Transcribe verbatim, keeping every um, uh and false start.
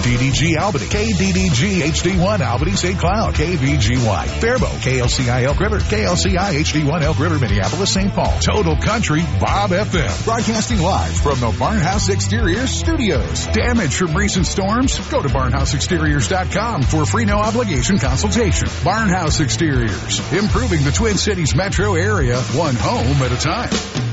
D D G Albany, K D D G H D one Albany Saint Cloud, K V G Y Faribault, K L C I Elk River, K L C I H D one Elk River, Minneapolis, Saint Paul. Total Country Bob F M. Broadcasting live from the Barnhouse Exteriors studios. Damage from recent storms? Go to barnhouse exteriors dot com for a free no obligation consultation. Barnhouse Exteriors, improving the Twin Cities metro area, one home at a time.